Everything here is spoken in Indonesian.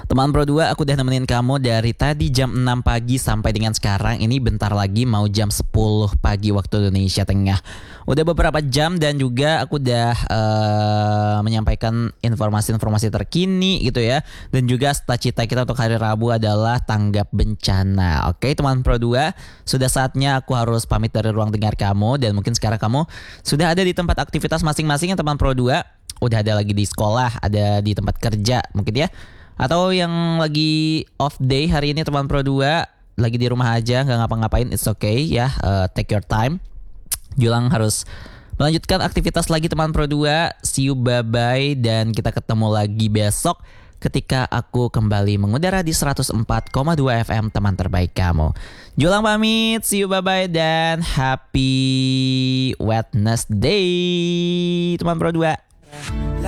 Teman Pro 2, aku udah nemenin kamu dari tadi jam 6 pagi sampai dengan sekarang. Ini bentar lagi mau jam 10 pagi waktu Indonesia Tengah. Udah beberapa jam dan juga aku udah menyampaikan informasi-informasi terkini gitu ya. Dan juga cita-cita kita untuk hari Rabu adalah tanggap bencana. Oke teman Pro 2, sudah saatnya aku harus pamit dari ruang dengar kamu. Dan mungkin sekarang kamu sudah ada di tempat aktivitas masing-masing ya teman Pro 2. Udah ada lagi di sekolah, ada di tempat kerja mungkin ya. Atau yang lagi off day hari ini teman Pro 2, lagi di rumah aja gak ngapa-ngapain, it's okay ya, take your time. Julang harus melanjutkan aktivitas lagi teman Pro 2. See you, bye-bye. Dan kita ketemu lagi besok ketika aku kembali mengudara di 104,2 FM teman terbaik kamu. Julang pamit, see you, bye-bye. Dan happy Wednesday teman Pro 2.